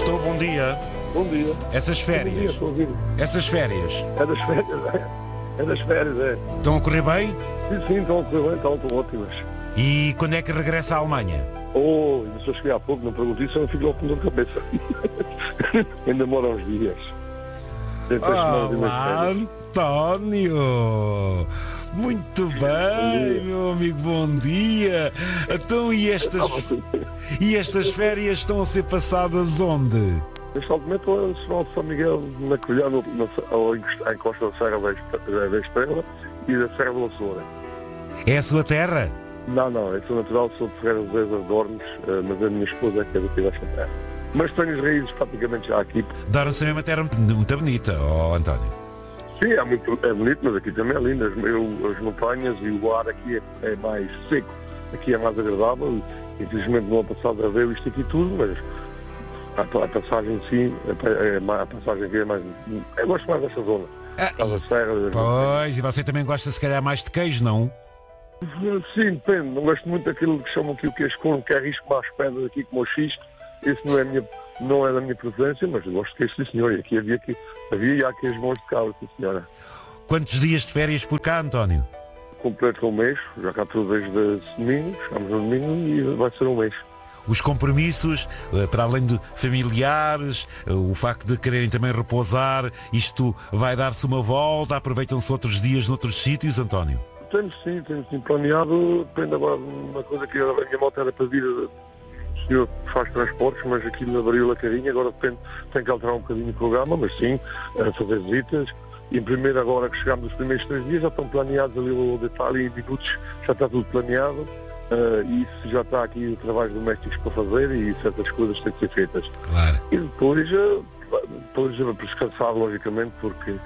Estou, bom dia. Bom dia. Essas férias. Bom dia, estou a ouvir. Essas férias. É das férias, é. É das férias, é. Estão a correr bem? Sim, estão a correr bem, estão ótimas. E quando é que regressa à Alemanha? Oh, ainda só cheguei há pouco, não pergunto isso, eu não fico logo com dor de cabeça. Ainda demora uns dias. Olá, António! Muito bem, meu amigo, bom dia! Então, e estas férias estão a ser passadas onde? Neste momento estou no Sinal de São Miguel, na Colhã, em Costa da Serra da Estrela e da Serra do Açor. É a sua terra? Não, eu sou natural, sou de Ferreira de Ormes, mas a minha esposa é que é daqui desta terra. Mas tenho as raízes praticamente já aqui. Dormes também uma terra muito bonita, António. Sim, é bonito, mas aqui também é lindo. As montanhas e o ar aqui é mais seco. Aqui é mais agradável. Infelizmente não é passado a ver isto aqui tudo, mas a passagem em si, a passagem aqui é mais... Eu gosto mais desta zona. Pois, e você também gosta se calhar mais de queijo, não? Sim, depende. Não gosto muito daquilo que chamam aqui o queijo corno, que é risco mais pedras aqui como o xisto. Esse não é da minha preferência, mas eu gosto de queijo, sim senhor. E aqui havia e há queijos bons de cabra, sim senhora. Quantos dias de férias por cá, António? Completo um mês, já cá estou desde domingo, chegamos no domingo e vai ser um mês. Os compromissos, para além de familiares, o facto de quererem também repousar, isto vai dar-se uma volta, aproveitam-se outros dias noutros sítios, António? Temos sim planeado, depende agora de uma coisa que a minha moto era para vir, o senhor faz transportes, mas aquilo abriu a carinha, agora depende, tem que alterar um bocadinho o programa, mas sim, fazer visitas. E primeiro, agora que chegamos os primeiros 3 dias, já estão planeados ali o detalhe em minutos, já está tudo planeado. E isso já está aqui o trabalho domésticos para fazer e certas coisas têm que ser feitas. Claro. E depois para descansar, logicamente, porque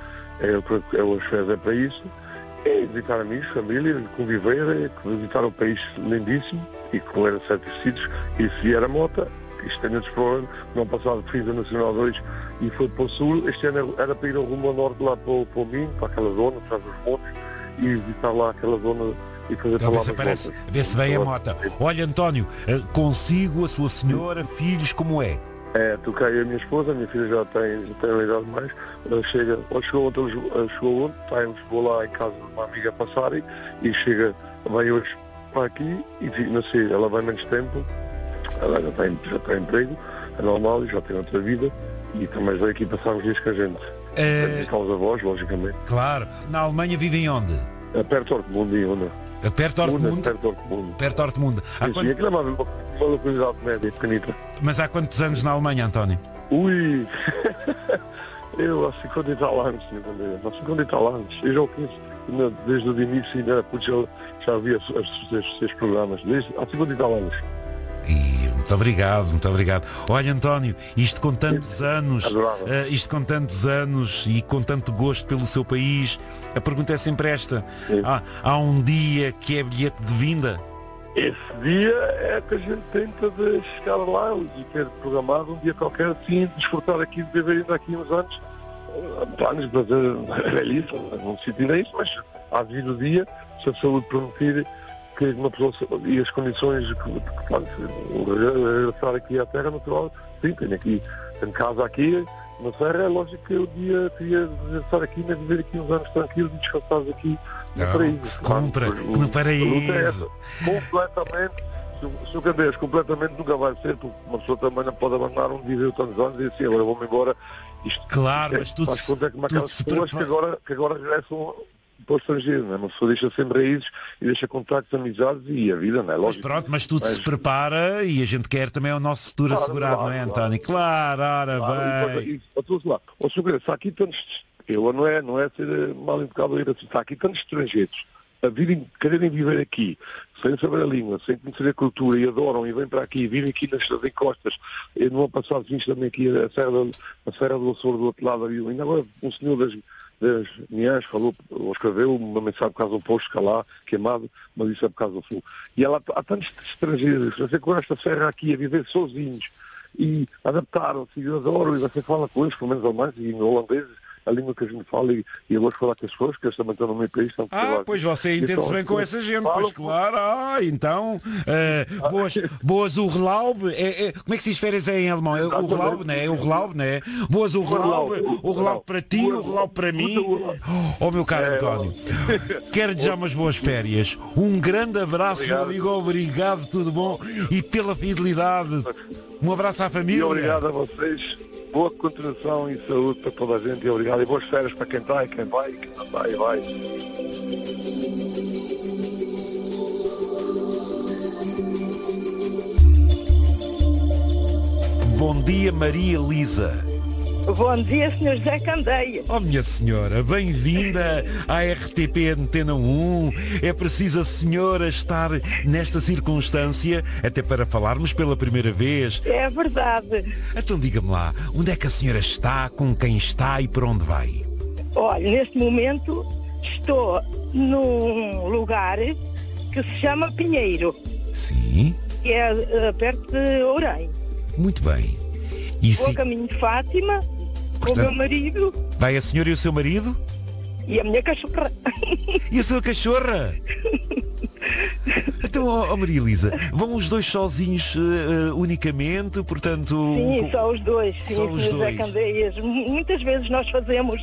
as férias é para isso. É visitar amigos, família, conviver, visitar um país lindíssimo e com era certos sítios. E se era moto, isto tem outros problemas. No ano passado fiz a Nacional 2 e foi para o sul. Este ano era para ir ao rumo ao norte, lá para o Minho, para aquela zona, atrás dos montes, e visitar lá aquela zona e fazer então, a ver se vem a moto. Olha, António, consigo, a sua senhora, filhos, como é? Toquei a minha esposa, a minha filha já tem uma idade mais, chegou ontem, vou lá em casa de uma amiga a passar e vem hoje para aqui e não sei, ela vai menos tempo, ela já tem emprego, é normal, já tem outra vida e também veio aqui passar uns dias com a gente. Visitar os avós, logicamente. Claro. Na Alemanha vivem onde? Perto de Ortmund, onde? Perto de Ortmund? Perto de Ortmund. Sim, aquilo é uma localidade média, pequenita. Mas há quantos anos na Alemanha, António? Ui! Eu há 50 e tal anos, há 50 e tal anos. Eu já o conheço desde o início, ainda já havia os seus programas, há 50 e tal anos. E muito obrigado. Olha, António, isto com tantos anos e com tanto gosto pelo seu país, a pergunta é sempre esta. Há um dia que é bilhete de vinda? Esse dia é que a gente tenta de chegar lá e ter programado um dia qualquer assim, desfrutar aqui, de viver ainda aqui uns anos. Planos para fazer velhice, não se tira isso, mas há devido do dia, se a saúde permitir, que uma pessoa e as condições regressar aqui à terra natural, sim, tenho casa aqui na serra, é lógico que eu queria regressar aqui, mas viver aqui uns anos tranquilos e descansados aqui no paraíso. Se compra no paraíso. Completamente, se o cadeias completamente nunca vai ser, porque uma pessoa também não pode abandonar onde viveu tantos anos e dizer assim, agora vou-me embora. Claro, mas tudo faz conta como aquelas pessoas que agora regressam para o estrangeiro, não é? Uma pessoa deixa sempre raízes e deixa contactos, amizades e a vida, não é? Lógico. Mas tudo se prepara e a gente quer também o nosso futuro assegurado, não é, António? Claro, bem. Se há aqui tantos, não é ser mal educado ir assim, se há aqui tantos estrangeiros quererem viver aqui, sem saber a língua, sem conhecer a cultura e adoram e vêm para aqui, vivem aqui nas encostas. Eu no ano passado fiz também aqui a Serra do Açor do outro lado, ainda agora um senhor das Minhãs falou, ou escreveu uma mensagem por causa do posto que há lá, queimado, mas isso é por causa do fogo. E há tantos estrangeiros, você com esta serra aqui a viver sozinhos e adaptaram-se, e eu adoro, e você fala com eles, pelo menos alemães e holandeses, a língua que a gente fala e eu gosto de falar com as pessoas, que eles também estão no meu país. Pois você entende-se bem com essa gente, pois claro. Então, boas Urlaub, como é que se diz férias em alemão? É o Urlaub, né? É o Urlaub, né? Boas Urlaub para ti, Urlaub para mim. Oh, meu caro António, quero desejar umas boas férias. Um grande abraço, meu amigo, obrigado, tudo bom, e pela fidelidade. Um abraço à família. E obrigado a vocês. Boa continuação e saúde para toda a gente. E obrigado. E boas férias para quem está e quem vai e quem não está e vai. Bom dia, Maria Elisa. Bom dia, Sr. José Candeia. Oh, minha senhora, bem-vinda à RTP Antena 1. É preciso a senhora estar nesta circunstância, até para falarmos pela primeira vez. É verdade. Então diga-me lá, onde é que a senhora está, com quem está e para onde vai? Olha, neste momento estou num lugar que se chama Pinheiro. Sim. Que é perto de Ourém. Muito bem. Vou a caminho de Fátima, com o meu marido. Vai a senhora e o seu marido? E a minha cachorra. E a sua cachorra? Então, Maria Elisa, vão os dois sozinhos unicamente, portanto... Sim, só os dois. Sim, só os dois. Candeias. Muitas vezes nós fazemos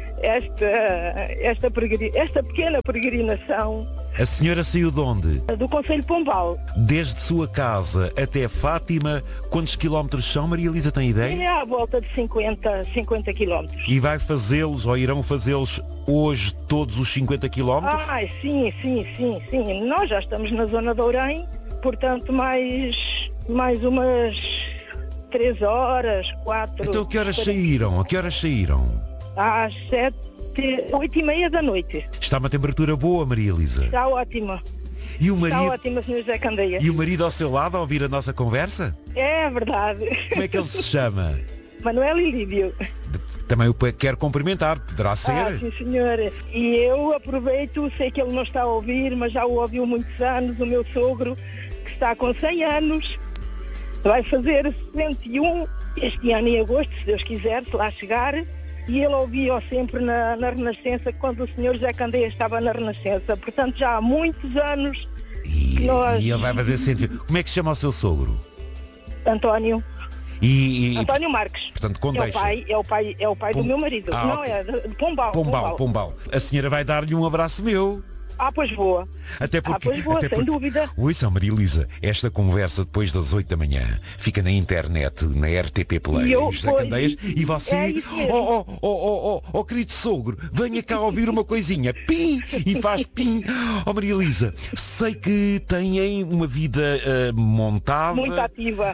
esta pequena peregrinação. A senhora saiu de onde? Do Concelho de Pombal. Desde sua casa até Fátima, quantos quilómetros são, Maria Elisa, tem ideia? É à volta de 50 quilómetros. E vai fazê-los, ou irão fazê-los hoje todos os 50 quilómetros? Sim. Nós já estamos na zona de Ourém, portanto mais umas 3 horas, 4... Então a que horas saíram? Às 8h30 da noite. Está uma temperatura boa, Maria Elisa? Está ótima. E o marido... Está ótima, Sr. José Candeia. E o marido ao seu lado a ouvir a nossa conversa? É verdade. Como é que ele se chama? Manuel e Lídio. Também o quero cumprimentar, poderá ser? Sim, senhora. E eu aproveito, sei que ele não está a ouvir, mas já o ouviu muitos anos, o meu sogro, que está com 100 anos, vai fazer 61 este ano em agosto, se Deus quiser, se lá chegar. E ele ouvia sempre na Renascença, quando o Sr. José Candeia estava na Renascença. Portanto, já há muitos anos que nós... E ele vai fazer sentido. Como é que se chama o seu sogro? António. António Marques. Portanto, Condeixa. É o pai do meu marido. Não, okay. É de Pombal. Pombal. A senhora vai dar-lhe um abraço meu. Pois boa. Sem dúvida. Ouça, Maria Elisa, esta conversa depois das 8 da manhã fica na internet, na RTP Play, José Candeias, e você, querido sogro, venha cá ouvir uma coisinha, pim, e faz pim. Maria Elisa, sei que têm uma vida montada. Muito ativa.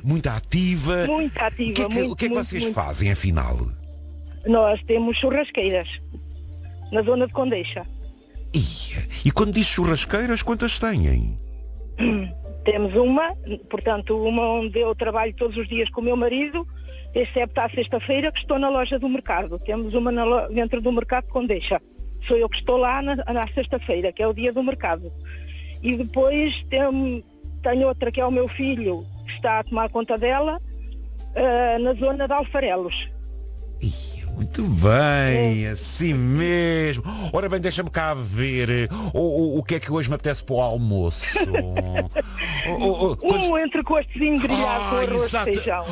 O que é que vocês fazem, afinal? Nós temos churrasqueiras, na zona de Condeixa. E quando diz churrasqueiras, quantas têm? Temos uma onde eu trabalho todos os dias com o meu marido, excepto à sexta-feira que estou na loja do mercado. Temos uma dentro do mercado de Condeixa. Sou eu que estou lá na sexta-feira, que é o dia do mercado. E depois tenho outra que é o meu filho, que está a tomar conta dela, na zona de Alfarelos. Muito bem, assim mesmo. Ora bem, deixa-me cá ver o que é que hoje me apetece para o almoço. Entrecostozinho grelhado com arroz de feijão.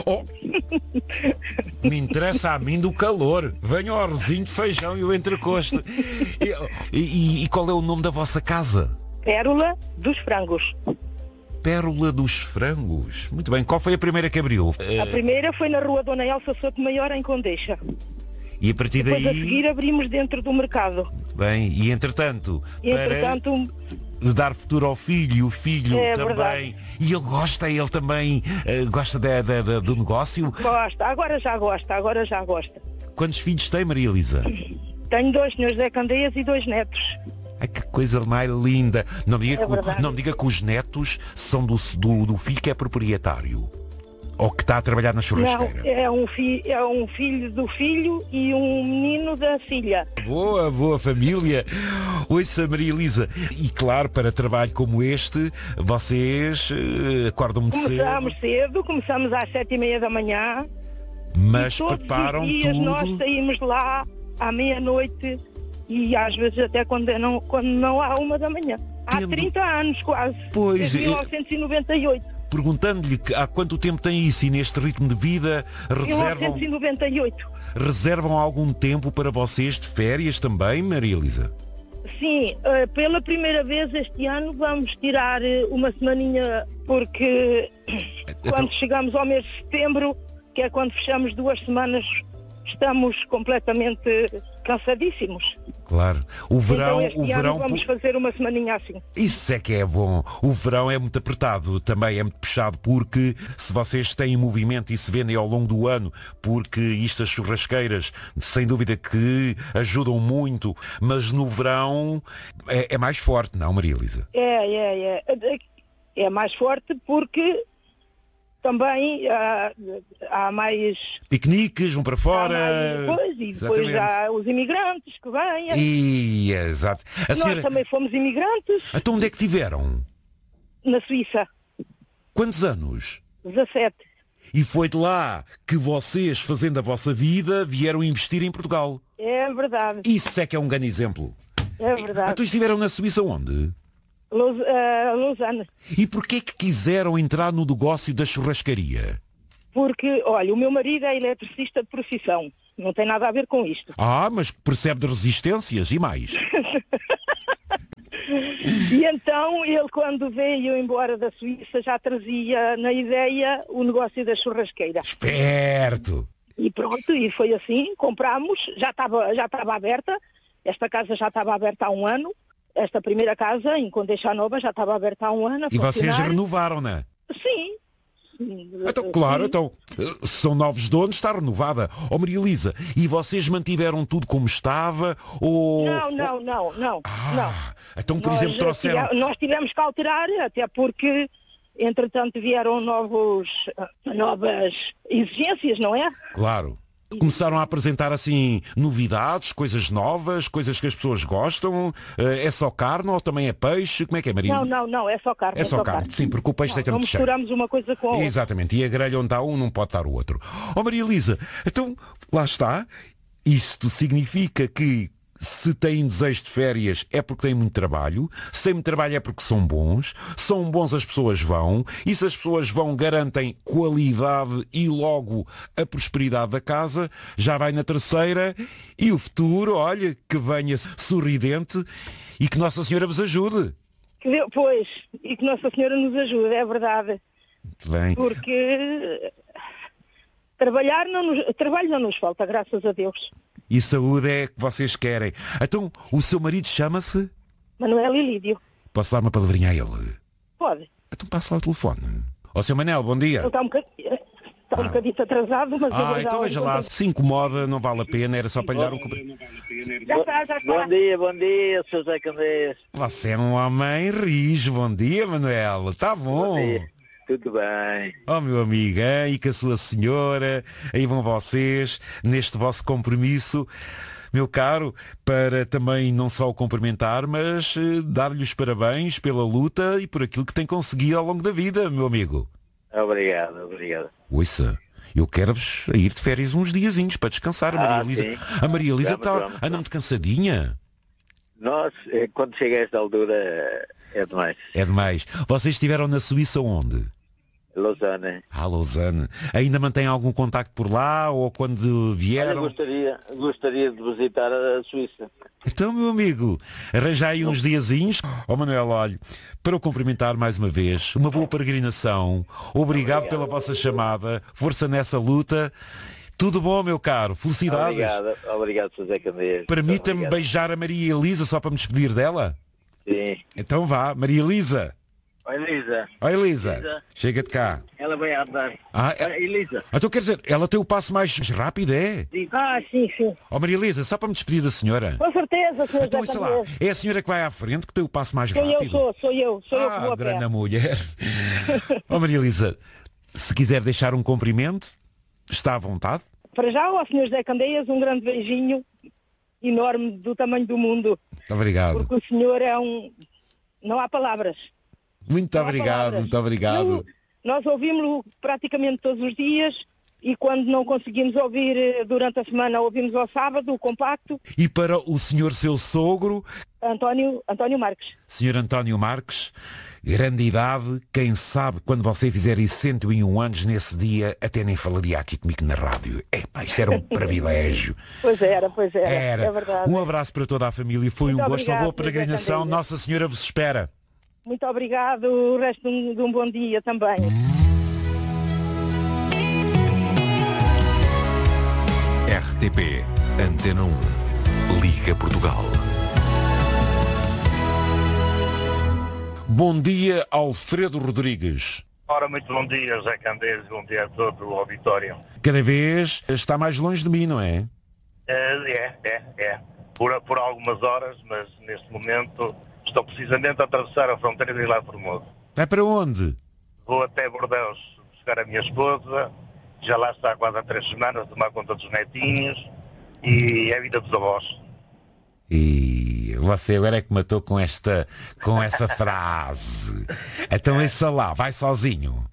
Me interessa a mim do calor. Venha ao arrozinho de feijão e o entrecosto. E qual é o nome da vossa casa? Pérola dos Frangos. Pérola dos Frangos. Muito bem, qual foi a primeira que abriu? A primeira foi na rua Dona Elsa Souto Maior, em Condeixa. E a partir daí... Depois a seguir abrimos dentro do mercado. Bem, e entretanto, para dar futuro ao filho, e o filho também... Verdade. E ele também gosta do negócio? Gosta, agora já gosta. Quantos filhos tem, Maria Elisa? Tenho 2, Sr. José Candeias, e 2 netos. Ai, que coisa mais linda. Não me diga que os netos são do filho que é proprietário. Ou que está a trabalhar na churrasqueira. Não, é um filho do filho e um menino da filha. Boa família. Ouça, Maria Elisa. E claro, para trabalho como este, vocês acordam muito cedo. Começamos às 7h30 da manhã. Mas preparam todos os dias tudo. Nós saímos lá à meia-noite e às vezes até quando não há 1 da manhã. Há 30 anos quase, Pois, desde 1998. Perguntando-lhe há quanto tempo tem isso e neste ritmo de vida 1998. reservam algum tempo para vocês de férias também, Maria Elisa? Sim, pela primeira vez este ano vamos tirar uma semaninha porque quando chegamos ao mês de setembro, que é quando fechamos 2 semanas, estamos completamente cansadíssimos. Claro. O verão, então este ano vamos fazer uma semaninha assim. Isso é que é bom. O verão é muito apertado, também é muito puxado, porque se vocês têm movimento e se vendem ao longo do ano, porque isto, as churrasqueiras, sem dúvida que ajudam muito, mas no verão é mais forte, não, Maria Elisa? É mais forte porque também há mais... Piqueniques, vão para fora. Depois há os imigrantes que vêm. Exato. Nós também fomos imigrantes. Então onde é que tiveram? Na Suíça. Quantos anos? 17. E foi de lá que vocês, fazendo a vossa vida, vieram investir em Portugal. É verdade. Isso é que é um grande exemplo. É verdade. Então estiveram na Suíça onde? Lausanne. E porquê que quiseram entrar no negócio da churrascaria? Porque, olha, o meu marido é eletricista de profissão. Não tem nada a ver com isto. Mas percebe de resistências e mais. E então ele, quando veio embora da Suíça, já trazia na ideia o negócio da churrasqueira. Esperto! E pronto, e foi assim, comprámos, já estava aberta, esta casa já estava aberta há 1 ano, esta primeira casa, em Condeixa Nova, já estava aberta há 1 ano. E vocês renovaram-na? Sim. Então, claro, se são novos donos, está renovada. Maria Elisa, e vocês mantiveram tudo como estava? Ou... Não. Então, por exemplo, trouxeram... Nós tivemos que alterar, até porque, entretanto, vieram novas exigências, não é? Claro. Começaram a apresentar assim novidades, coisas novas, coisas que as pessoas gostam. É só carne ou também é peixe? Como é que é, Maria? Não, é só carne. É só carne, sim, porque o peixe tem muito cheio. Não misturamos uma coisa com a outra. Exatamente, e a grelha onde está um não pode estar o outro. Maria Elisa, então, lá está. Isto significa que se têm desejo de férias é porque têm muito trabalho, se têm muito trabalho é porque são bons as pessoas vão, e se as pessoas vão garantem qualidade e logo a prosperidade da casa, já vai na terceira e o futuro, olha, que venha sorridente e que Nossa Senhora vos ajude. Pois, e que Nossa Senhora nos ajude, é verdade. Muito bem. Porque trabalho não nos falta, graças a Deus. E saúde é que vocês querem. Então, o seu marido chama-se? Manuel Ilídio. Posso dar uma palavrinha a ele? Pode. Então passa lá o telefone. Seu Manel, bom dia. Está um bocadinho atrasado, mas... então veja lá, se incomoda, não vale a pena, era só para lhe dar um... Já está. Bom dia, Sr. José Candeias. Você é um homem rijo, bom dia, Manuel, está bom. Bom dia. Tudo bem. Meu amigo, e com a sua senhora, aí vão vocês, neste vosso compromisso, meu caro, para também não só o cumprimentar, mas dar-lhe os parabéns pela luta e por aquilo que tem conseguido ao longo da vida, meu amigo. Obrigado. Ouça, eu quero-vos ir de férias uns diazinhos para descansar, a Maria Elisa. Sim. A Maria Elisa está andando cansadinha. Nós, quando chega a esta altura, é demais. É demais. Vocês estiveram na Suíça onde? Lausanne. Lausanne. Ainda mantém algum contacto por lá ou quando vieram? Gostaria de visitar a Suíça. Então, meu amigo, arranjai aí uns diazinhos. Manuel, olha, para o cumprimentar mais uma vez, uma boa peregrinação. Obrigado pela vossa chamada. Força nessa luta. Tudo bom, meu caro. Felicidades. Obrigado, José Candeias. Permita-me beijar a Maria Elisa só para me despedir dela? Sim. Então vá, Maria Elisa. Oi, Elisa. Oi, Elisa. Chega-te cá. Ela vai andar. Elisa. Então quer dizer, ela tem o passo mais rápido, é? Sim. Maria Elisa, só para me despedir da senhora. Com certeza, senhor. Então, sei lá, é a senhora que vai à frente que tem o passo mais rápido? Sou eu que vou a pé. Grande mulher. Maria Elisa, se quiser deixar um cumprimento, está à vontade. Para já, ao senhor José Candeias, um grande beijinho enorme do tamanho do mundo. Muito obrigado. Porque o senhor é não há palavras. Muito obrigado. Nós ouvimos-lo praticamente todos os dias e quando não conseguimos ouvir durante a semana, ouvimos ao sábado o compacto. E para o senhor seu sogro? António Marques. Senhor António Marques, grande idade, quem sabe quando você fizer 101 anos nesse dia, até nem falaria aqui comigo na rádio. Isto era um privilégio. Pois era, é verdade. Um abraço para toda a família, foi muito um gosto, uma boa peregrinação, obrigado. Nossa Senhora vos espera. Muito obrigado, o resto de um bom dia também. RTP Antena 1 Liga Portugal. Bom dia, Alfredo Rodrigues. Ora, muito bom dia, José Candeias, bom dia a todo o auditório. Cada vez está mais longe de mim, não é? É. Por algumas horas, mas neste momento estou precisamente a atravessar a fronteira de Vilar Formoso. Vai para onde? Vou até Bordeus buscar a minha esposa, já lá está há quase há 3 semanas, a tomar conta dos netinhos, e é a vida dos avós. E você agora é que matou com essa frase. Então esse lá, vai sozinho?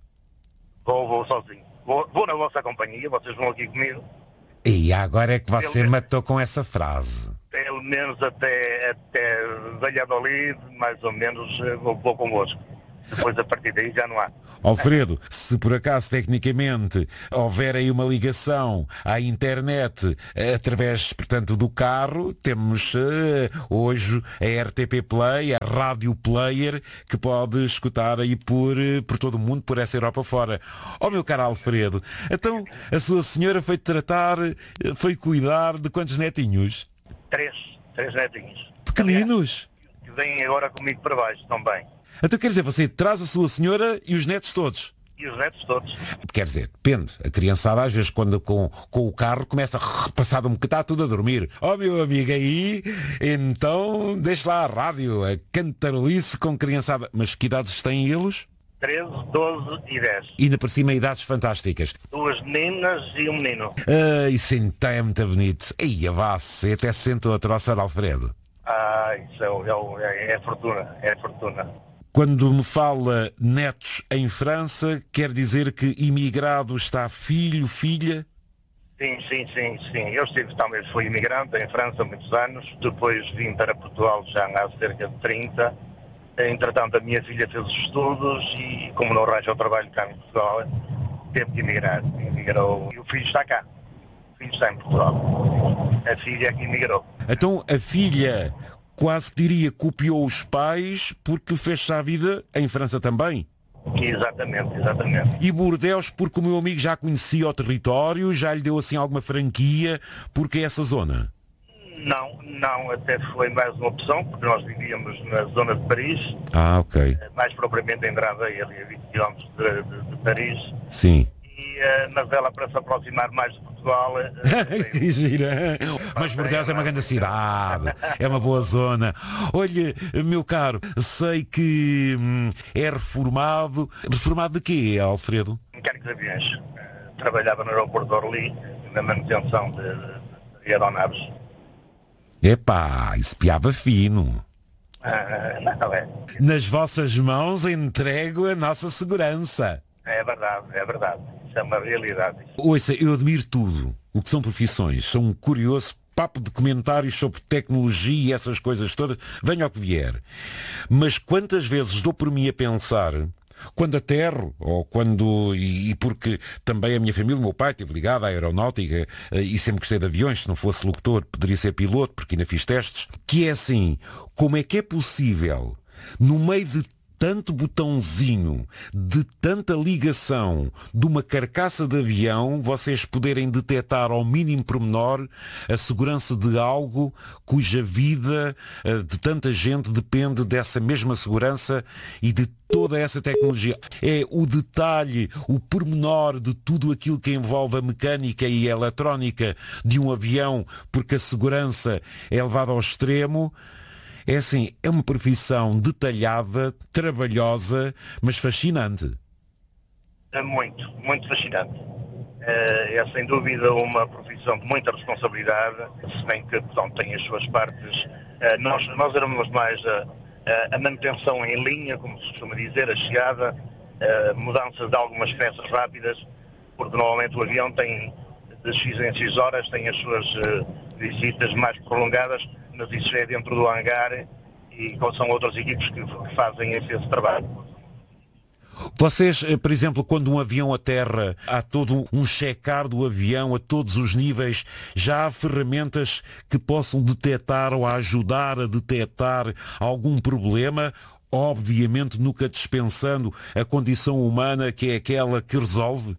Vou sozinho. Vou na vossa companhia, vocês vão aqui comigo. E agora é que você matou com essa frase. Pelo menos até Valladolid, mais ou menos, vou convosco. Depois a partir daí já não há. Alfredo, se por acaso tecnicamente houver aí uma ligação à internet através, portanto, do carro, temos hoje a RTP Play, a Rádio Player, que pode escutar aí por todo o mundo, por essa Europa fora. Meu caro Alfredo, então a sua senhora foi cuidar de quantos netinhos? 3 netinhos. Pequeninos? Que vêm agora comigo para baixo também. Então quer dizer, você traz a sua senhora e os netos todos? E os netos todos. Quer dizer, depende. A criançada às vezes quando com o carro começa a passar que está tudo a dormir. Meu amigo, aí então deixa lá a rádio, a cantarolice com criançada. Mas que idades têm eles? 13, 12 e 10. E ainda por cima idades fantásticas. 2 meninas e um menino. Isso então é muito bonito. Você até se sentou a troçar, Alfredo. Isso é fortuna, é fortuna. Quando me fala netos em França, quer dizer que imigrado está filho, filha? Sim. Eu também fui imigrante em França há muitos anos. Depois vim para Portugal já há cerca de 30. Entretanto, a minha filha fez os estudos e, como não arranja o trabalho cá em Portugal, teve que emigrar. Emigrou. E o filho está cá. O filho está em Portugal. A filha é que emigrou. Então, a filha, quase diria, copiou os pais porque fez-se a vida em França também? Exatamente. E Bordeus, porque o meu amigo já conhecia o território, já lhe deu assim alguma franquia, porque é essa zona? Não, até foi mais uma opção, porque nós vivíamos na zona de Paris. Ok. Mais propriamente em Draveia, ali a 20 km de Paris. Sim. Mas ela, para se aproximar mais de Portugal... Que gira! Mas Bordeus é uma grande cidade, é uma boa zona. Olha, meu caro, sei que é reformado. Reformado de quê, Alfredo? Mecânico de aviões. Trabalhava no aeroporto de Orly, na manutenção de aeronaves. Isso piava fino. Não é. Nas vossas mãos entrego a nossa segurança. É verdade. Isso é uma realidade. Ouça, eu admiro tudo o que são profissões. Sou um curioso, papo de comentários sobre tecnologia e essas coisas todas. Venha ao que vier. Mas quantas vezes dou por mim a pensar, quando aterro, ou quando... E porque também a minha família, o meu pai esteve ligado à aeronáutica e sempre gostei de aviões. Se não fosse locutor, poderia ser piloto, porque ainda fiz testes. Que é assim, como é que é possível, no meio de tanto botãozinho, de tanta ligação de uma carcaça de avião, vocês poderem detectar ao mínimo pormenor a segurança de algo cuja vida de tanta gente depende dessa mesma segurança e de toda essa tecnologia. É o detalhe, o pormenor de tudo aquilo que envolve a mecânica e a eletrónica de um avião, porque a segurança é levada ao extremo. É assim, é uma profissão detalhada, trabalhosa, mas fascinante. É muito fascinante. É sem dúvida uma profissão de muita responsabilidade, se bem que tem as suas partes. Nós éramos mais a manutenção em linha, como se costuma dizer, a chegada, mudanças de algumas peças rápidas, porque normalmente o avião tem de X em X horas, tem as suas visitas mais prolongadas, mas isso é dentro do hangar e são outras equipes que fazem esse trabalho. Vocês, por exemplo, quando um avião aterra, há todo um checar do avião a todos os níveis, já há ferramentas que possam detectar ou ajudar a detectar algum problema, obviamente nunca dispensando a condição humana, que é aquela que resolve?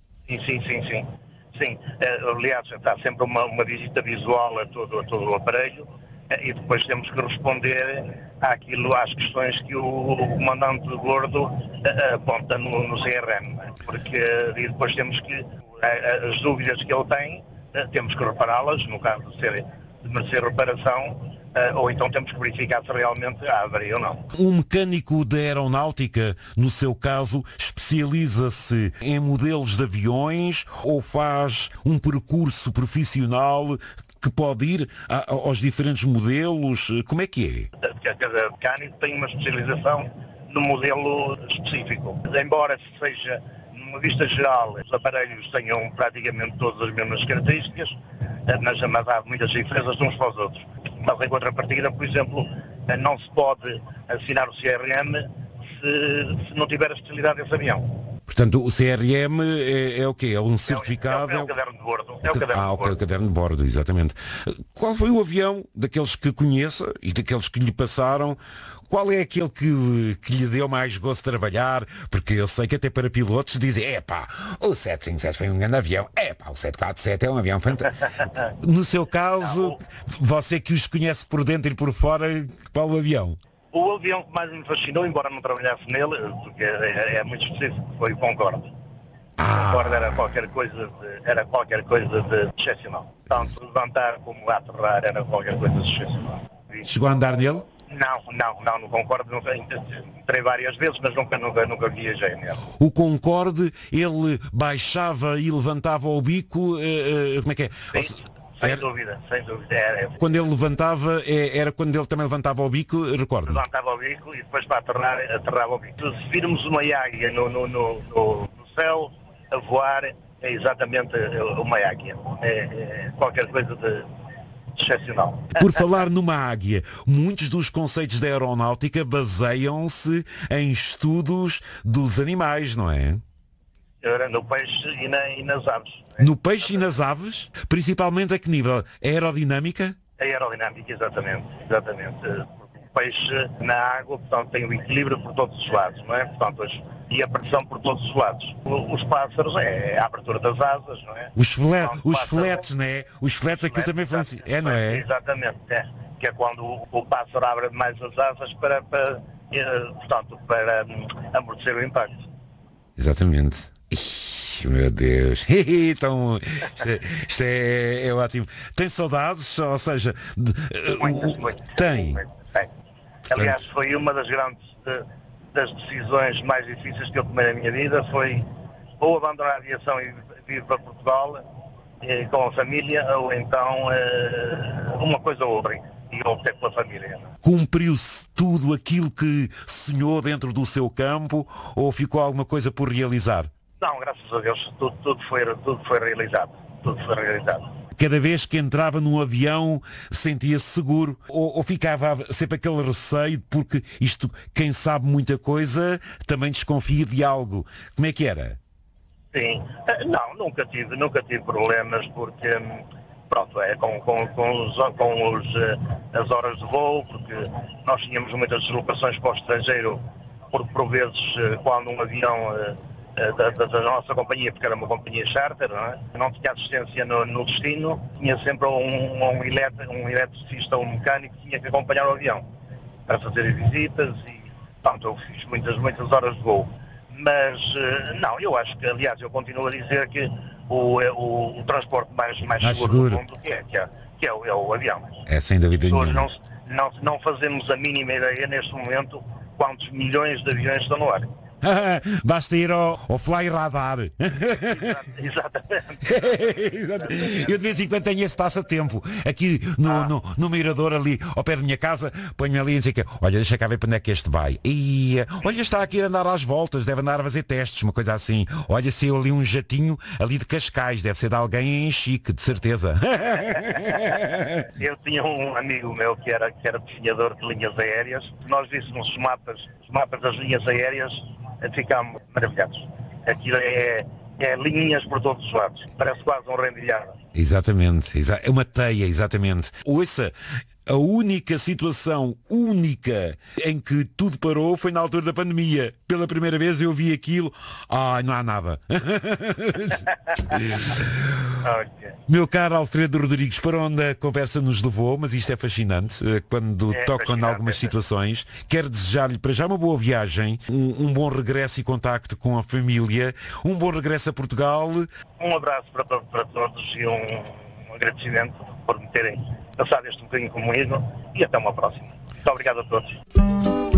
Sim. Aliás, está sempre uma visita visual a todo o aparelho e depois temos que responder às questões que o comandante de bordo aponta no CRM, porque e depois temos que, as dúvidas que ele tem, temos que repará-las, no caso de merecer reparação, ou então temos que verificar se realmente há avaria ou não. Um mecânico da aeronáutica, no seu caso, especializa-se em modelos de aviões ou faz um percurso profissional que pode ir aos diferentes modelos? Como é que é? Cada mecânico tem uma especialização no modelo específico. Embora seja, numa vista geral, os aparelhos tenham praticamente todas as mesmas características, mas há muitas diferenças de uns para os outros. Mas em contrapartida, por exemplo, não se pode assinar o CRM se não tiver a especialidade desse avião. Portanto, o CRM é o quê? É um certificado? É o caderno de bordo. O caderno de bordo, exatamente. Qual foi o avião, daqueles que conheça e daqueles que lhe passaram, qual é aquele que lhe deu mais gosto de trabalhar? Porque eu sei que até para pilotos dizem, o 757 foi um grande avião, o 747 é um avião fantástico. No seu caso, você que os conhece por dentro e por fora, qual o avião? O avião que mais me fascinou, embora não trabalhasse nele, porque é muito específico, foi o Concorde. O Concorde era qualquer coisa de excepcional. Tanto levantar como aterrar era qualquer coisa de excepcional. Chegou a andar nele? Não, no Concorde nunca entrei várias vezes, mas nunca viajei nele. O Concorde, ele baixava e levantava o bico, como é que é? Sim. Sem dúvida. Quando ele levantava, era quando ele também levantava o bico, recordo. Levantava o bico e depois para aterrava o bico. Se virmos uma águia no céu a voar, é exatamente uma águia. É qualquer coisa de excepcional. Por falar numa águia, muitos dos conceitos da aeronáutica baseiam-se em estudos dos animais, não é? No peixe e nas aves. No peixe e nas aves? Principalmente a que nível? A aerodinâmica? A aerodinâmica, exatamente. O peixe na água, portanto, tem o equilíbrio por todos os lados, não é? Portanto, e a pressão por todos os lados. Os pássaros é a abertura das asas, não é? Os fletes, não é? Os fletes aquilo também foi assim, não é? Exatamente, que é quando o pássaro abre mais as asas para amortecer o impacto. Exatamente. Meu Deus. Então, isto é ótimo. Tem saudades? Ou seja, muitas. Tem. Aliás, foi uma das grandes das decisões mais difíceis que eu tomei na minha vida, foi ou abandonar a aviação e vir para Portugal com a família, ou então uma coisa ou outra. E optei pela família. Cumpriu-se tudo aquilo que sonhou dentro do seu campo, ou ficou alguma coisa por realizar? Não, graças a Deus, tudo foi realizado. Cada vez que entrava num avião, sentia-se seguro? Ou ficava sempre aquele receio, porque isto, quem sabe muita coisa, também desconfia de algo. Como é que era? Sim. Não, nunca tive problemas, porque... Pronto, as horas de voo, porque nós tínhamos muitas deslocações para o estrangeiro, porque por vezes, quando um avião da nossa companhia, porque era uma companhia charter, não tinha assistência no destino, tinha sempre um eletricista ou um mecânico que tinha que acompanhar o avião para fazer visitas e, portanto, eu fiz muitas horas de voo. Mas, não, eu acho que, aliás, eu continuo a dizer que o transporte mais seguro do mundo que é o avião. É, sem dúvida nenhuma. Não fazemos a mínima ideia neste momento quantos milhões de aviões estão no ar. Basta ir ao Fly Radar. Exatamente. Eu de vez em quando tenho esse passatempo. Aqui no mirador ali, ao pé da minha casa, ponho-me ali e dizer que, olha, deixa cá ver para onde é que este vai. E olha, está aqui a andar às voltas, deve andar a fazer testes, uma coisa assim. Olha, saiu ali um jatinho ali de Cascais, deve ser de alguém em Chique, de certeza. Eu tinha um amigo meu que era desenhador de linhas aéreas. Nós víssemos os mapas das linhas aéreas, ficámos maravilhados. Aquilo é linhas por todos os lados. Parece quase um rendilhado. Exatamente. É uma teia, exatamente. Ouça, a única situação única em que tudo parou foi na altura da pandemia. Pela primeira vez eu vi aquilo. Não há nada. Okay. Meu caro Alfredo Rodrigues, para onde a conversa nos levou, mas isto é fascinante, quando tocam em algumas situações. Quero desejar-lhe para já uma boa viagem, um bom regresso e contacto com a família, um bom regresso a Portugal. Um abraço para todos e um agradecimento por me terem passado este bocadinho comigo e até uma próxima. Muito obrigado a todos.